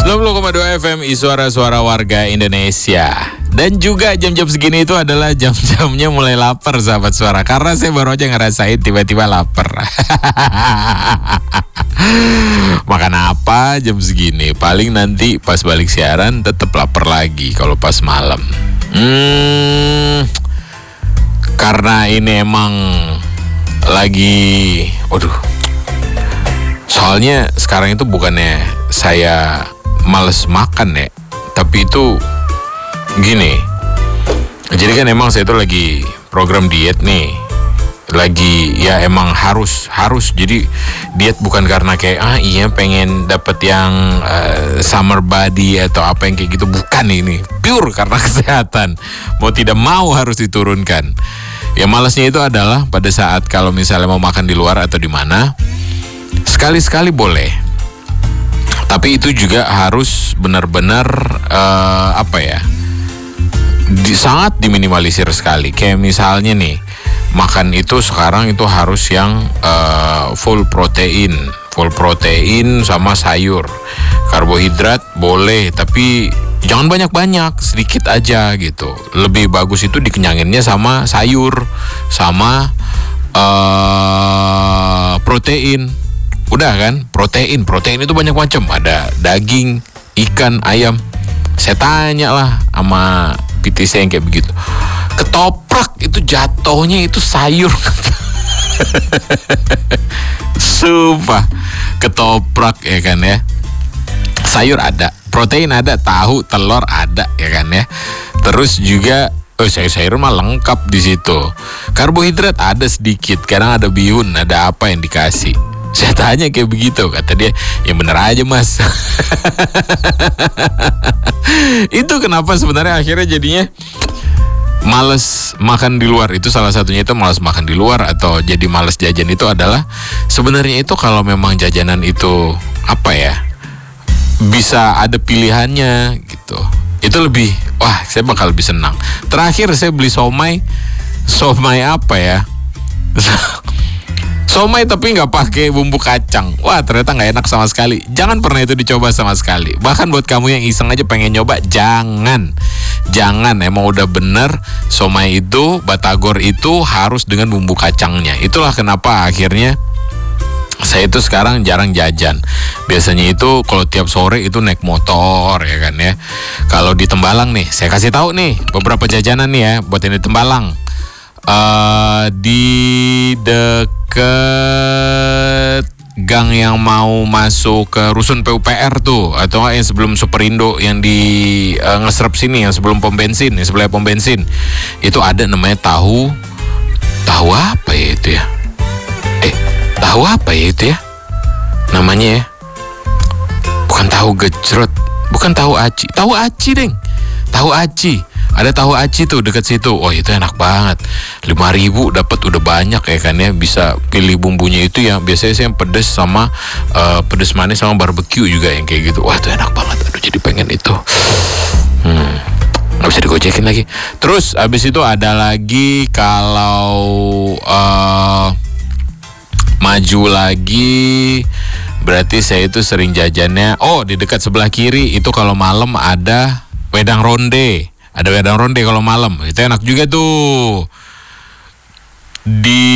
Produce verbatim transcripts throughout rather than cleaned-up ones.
sembilan puluh koma dua F M Suara-suara warga Indonesia. Dan juga jam-jam segini itu adalah jam-jamnya mulai lapar sahabat suara. Karena saya baru aja ngerasain tiba-tiba lapar. Makan apa jam segini? Paling nanti pas balik siaran tetap lapar lagi kalau pas malam. Hmm, karena ini emang lagi, waduh. Soalnya sekarang itu bukannya saya males makan ya, tapi itu gini. Jadi kan emang saya itu lagi program diet nih. Lagi ya emang harus harus jadi diet bukan karena kayak ah iya pengen dapet yang uh, summer body atau apa yang kayak gitu, bukan. Ini pure karena kesehatan, mau tidak mau harus diturunkan. Ya malesnya itu adalah pada saat kalau misalnya mau makan di luar atau di mana, sekali-sekali boleh, tapi itu juga harus benar-benar uh, apa ya, di, sangat diminimalisir sekali. Kayak misalnya nih, makan itu sekarang itu harus yang uh, full protein, full protein sama sayur. Karbohidrat boleh, tapi jangan banyak-banyak, sedikit aja gitu. Lebih bagus itu dikenyanginnya sama sayur, sama uh, protein. Udah kan, protein, protein itu banyak macam. Ada daging, ikan, ayam. Saya tanya lah sama P T saya yang kayak begitu. Ketoprak itu jatuhnya itu sayur. Sumpah, ketoprak ya kan ya. Sayur ada, protein ada, tahu, telur ada ya kan ya. Terus juga oh sayur-sayur mah lengkap di situ. Karbohidrat ada sedikit, kadang ada bihun, ada apa yang dikasih. Saya tanya kayak begitu, kata dia, ya bener aja mas. Itu kenapa sebenarnya akhirnya jadinya males makan di luar. Itu salah satunya itu males makan di luar atau jadi males jajan itu adalah sebenarnya itu kalau memang jajanan itu apa ya, bisa ada pilihannya gitu, itu lebih, wah saya bakal lebih senang. Terakhir saya beli somai, somai apa ya, somai tapi nggak pakai bumbu kacang. Wah ternyata nggak enak sama sekali. Jangan pernah itu dicoba sama sekali. Bahkan buat kamu yang iseng aja pengen nyoba, jangan. Jangan, emang udah bener somai itu, batagor itu harus dengan bumbu kacangnya. Itulah kenapa akhirnya saya itu sekarang jarang jajan. Biasanya itu kalau tiap sore itu naik motor ya kan ya. Kalau di Tembalang nih, saya kasih tahu nih beberapa jajanan nih ya buat yang di Tembalang. Uh, di deket gang yang mau masuk ke rusun P U P R tuh, atau yang sebelum Superindo yang di uh, ngeserep sini, yang sebelum pom bensin, yang sebelah pom bensin, itu ada namanya tahu tahu apa ya itu ya? Eh, tahu apa ya itu ya? Namanya ya? Bukan tahu gejrot, bukan tahu aci, tahu aci deng, tahu aci. Ada tahu aci tuh dekat situ. Oh itu enak banget. lima ribu dapat udah banyak ya kan ya. Bisa pilih bumbunya itu yang biasanya saya yang pedes sama uh, pedes manis sama barbecue juga yang kayak gitu. Wah itu enak banget. Aduh jadi pengen itu. Hmm, nggak bisa digojekin lagi. Terus abis itu ada lagi kalau uh, maju lagi, berarti saya itu sering jajannya. Oh di dekat sebelah kiri itu kalau malam ada wedang ronde. Ada wedang ronde kalau malam, itu enak juga tuh. Di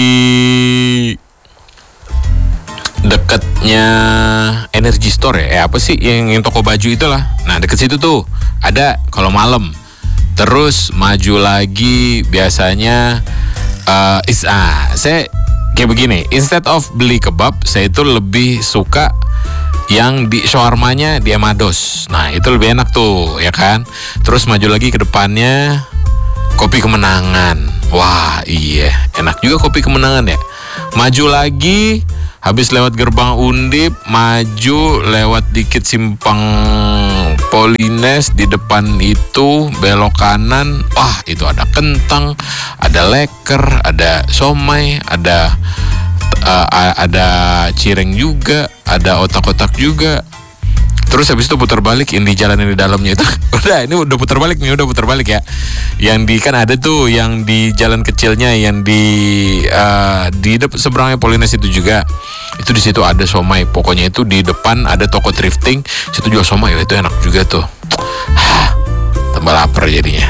dekatnya Energy Store ya, eh, apa sih yang, yang toko baju itulah. Nah deket situ tuh ada kalau malam. Terus maju lagi biasanya uh, is ah saya kayak begini. Instead of beli kebab, saya itu lebih suka yang di shawarmanya di Amados. Nah itu lebih enak tuh ya kan. Terus maju lagi ke depannya Kopi Kemenangan. Wah iya enak juga Kopi Kemenangan ya. Maju lagi habis lewat gerbang Undip, maju lewat dikit simpang Polines, di depan itu belok kanan. Wah itu ada kentang, ada leker, ada somai, ada Uh, ada cireng juga, ada otak-otak juga. Terus habis itu putar balik, yang di jalan yang di dalamnya itu udah ini udah putar balik nih, udah putar balik ya. Yang di kan ada tuh yang di jalan kecilnya yang di uh, di seberangnya Polines itu juga. Itu di situ ada somai. Pokoknya itu di depan ada toko thrifting, situ jual somai. Itu enak juga tuh. Tambah lapar jadinya.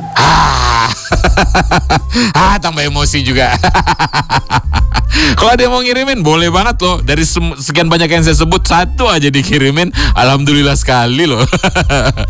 Ah, tambah emosi juga. Kalau ada yang mau ngirimin, boleh banget loh. Dari sekian banyak yang saya sebut, satu aja dikirimin, alhamdulillah sekali loh.